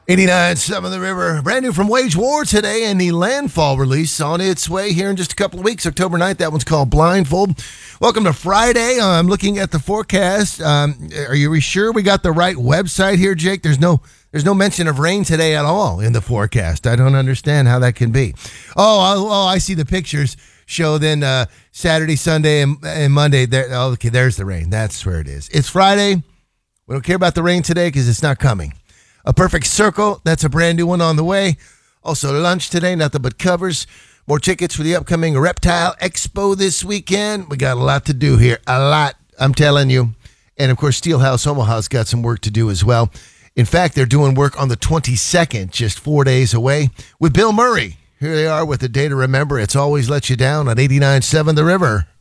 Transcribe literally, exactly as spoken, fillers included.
eighty-nine point seven The River. Brand new from Wage War today, and the Landfall release on its way here in just a couple of weeks. October ninth, that one's called Blindfold. Welcome to Friday. I'm looking at the forecast. Um, are you sure we got the right website here, Jake? There's no there's no mention of rain today at all in the forecast. I don't understand how that can be. Oh, oh, oh I see the pictures show then uh, Saturday, Sunday, and, and Monday. There, oh, okay, there's the rain. That's where it is. It's Friday. We don't care about the rain today because it's not coming. A Perfect Circle, that's a brand new one on the way. Also lunch today, nothing but covers. More tickets for the upcoming Reptile Expo this weekend. We got a lot to do here, a lot, I'm telling you. And, of course, Steelhouse Omaha's got some work to do as well. In fact, they're doing work on the twenty-second, just four days away, with Bill Murray. Here they are with a day to remember. It's Always Let You Down on eighty-nine point seven The River.